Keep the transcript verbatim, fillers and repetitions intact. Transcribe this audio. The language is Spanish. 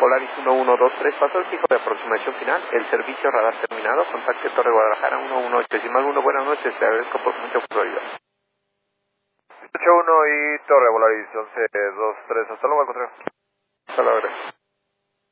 Volaris uno uno dos tres, pasó el fijo de aproximación final, el servicio radar terminado, contacte Torre Guadalajara uno uno ocho. Sin más uno, buenas noches, te agradezco por mucho por su ayuda. ocho uno y Torre Volaris once dos tres, hasta luego, al contrario. Hasta luego, gracias.